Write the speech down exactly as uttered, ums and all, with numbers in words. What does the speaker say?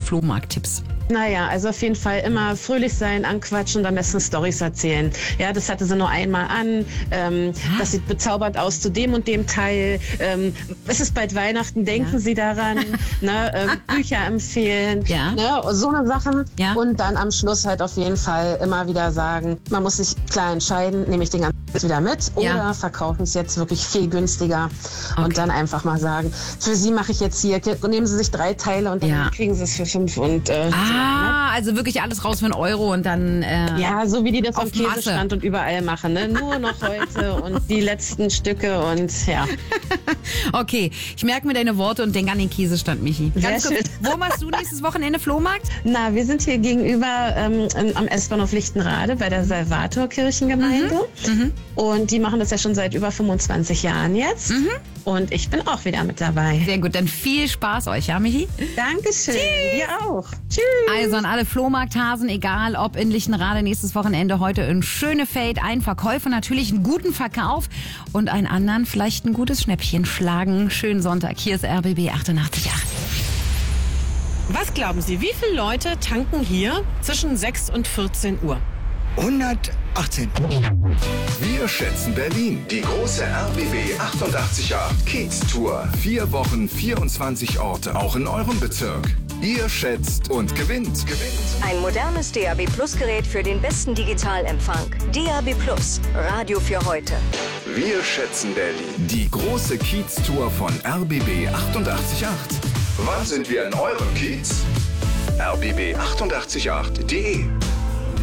Flohmarkt-Tipps? Naja, also auf jeden Fall immer fröhlich sein, anquatschen und am besten Storys erzählen. Ja, das hatte sie nur einmal an. Ähm, das sieht bezaubert aus zu dem und dem Teil. Ähm, es ist bald Weihnachten, denken Ja. Sie daran. ne, ähm, Bücher empfehlen. Ja. Ne, so eine Sachen. Ja. Und dann am Schluss halt auf jeden Fall immer wieder sagen, man muss sich klar entscheiden, nehme ich den ganzen wieder mit oder Ja. verkaufe ich es jetzt wirklich viel günstiger. Okay. Und dann einfach mal sagen, für Sie mache ich jetzt hier, nehmen Sie sich drei Teile und dann Ja. kriegen Sie es für fünf und äh, Ah, also wirklich alles raus für einen Euro und dann... Äh, ja, so wie die das auf am Käsestand Masse. und überall machen. Ne? Nur noch heute und die letzten Stücke und ja. Okay, ich merke mir deine Worte und denke an den Käsestand, Michi. Sehr Ganz kurz, schön. wo machst du nächstes Wochenende Flohmarkt? Na, wir sind hier gegenüber ähm, am S-Bahnhof Lichtenrade bei der Salvator-Kirchengemeinde. Mhm. Und die machen das ja schon seit über fünfundzwanzig Jahren jetzt. Mhm. Und ich bin auch wieder mit dabei. Sehr gut, dann viel Spaß euch, ja, Michi? Dankeschön. Dir auch. Tschüss. Also an alle Flohmarkthasen, egal ob in Lichtenrade nächstes Wochenende, heute in Schönefeld, ein Verkäufer natürlich einen guten Verkauf und einen anderen vielleicht ein gutes Schnäppchen schlagen. Schönen Sonntag, hier ist R B B achtundachtzig Komma acht. Was glauben Sie, wie viele Leute tanken hier zwischen sechs und vierzehn Uhr? hundertachtzehn. Wir schätzen Berlin. Die große R B B achtundachtzig Komma acht Kiez Tour. Vier Wochen, vierundzwanzig Orte, auch in eurem Bezirk. Ihr schätzt und gewinnt. Gewinnt. Ein modernes D A B Plus Gerät für den besten Digitalempfang. D A B Plus, Radio für heute. Wir schätzen Berlin. Die große Kiez Tour von R B B achtundachtzig Komma acht. Wann sind wir in eurem Kiez? R B B achtundachtzig Komma acht punkt de